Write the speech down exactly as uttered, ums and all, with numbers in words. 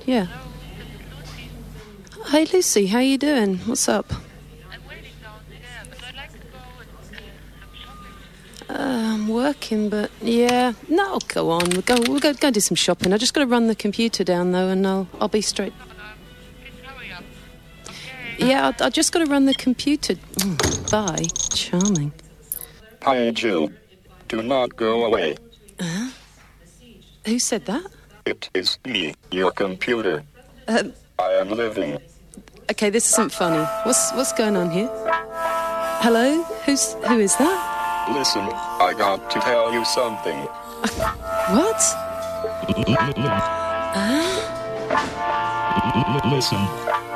Yeah. Hey, Lucy, how you doing? What's up? I'm waiting downstairs, but I'd like to go and uh, some shopping. Uh, I'm working, but yeah. No, go on. We'll go. We'll go. Go do some shopping. I just got to run the computer down though, and I'll. I'll be straight. But, um, please hurry up. Okay. Yeah, I, I just got to run the computer. Mm, bye. Charming. Hi, Jill. Do not go away. Huh? Who said that? It is me, your computer. Um, I am living. okay, this isn't funny. What's what's going on here? Hello? Who's who is that? Listen, I got to tell you something. What? Listen.